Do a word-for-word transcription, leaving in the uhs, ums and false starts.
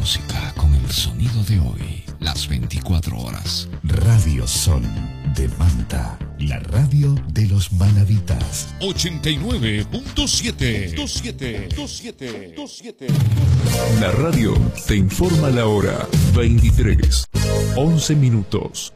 música con el sonido de hoy, las veinticuatro horas. Radio Sol de Manta, la radio de los manavitas. ochenta y nueve punto siete. La radio te informa la hora. veintitrés, once minutos.